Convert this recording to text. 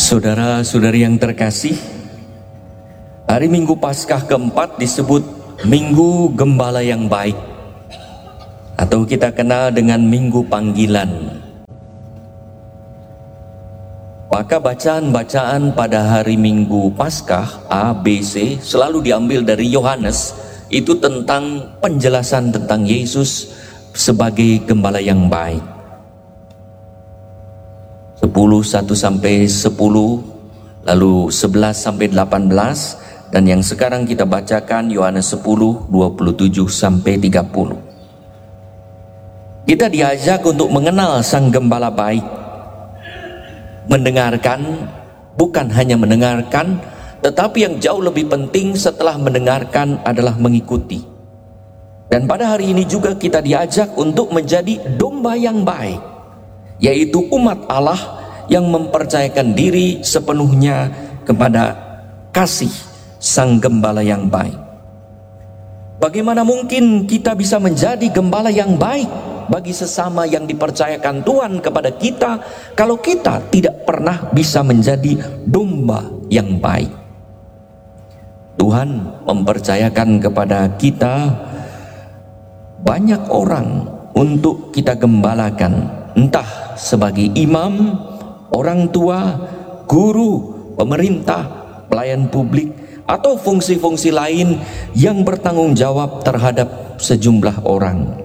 Saudara-saudari yang terkasih, hari Minggu Paskah keempat disebut Minggu Gembala yang Baik, atau kita kenal dengan Minggu Panggilan. Maka bacaan-bacaan pada hari Minggu Paskah A, B, C selalu diambil dari Yohanes. Itu tentang penjelasan tentang Yesus sebagai Gembala yang baik. 10:1-10, lalu 11-18, dan yang sekarang kita bacakan Yohanes 10:27-30. Kita diajak untuk mengenal Sang Gembala baik, mendengarkan, bukan hanya mendengarkan, tetapi yang jauh lebih penting setelah mendengarkan adalah mengikuti. Dan pada hari ini juga kita diajak untuk menjadi domba yang baik, yaitu umat Allah yang mempercayakan diri sepenuhnya kepada kasih Sang Gembala yang baik. Bagaimana mungkin kita bisa menjadi gembala yang baik bagi sesama yang dipercayakan Tuhan kepada kita kalau kita tidak pernah bisa menjadi domba yang baik? Tuhan mempercayakan kepada kita banyak orang untuk kita gembalakan, entah sebagai imam, orang tua, guru, pemerintah, pelayan publik, atau fungsi-fungsi lain yang bertanggung jawab terhadap sejumlah orang.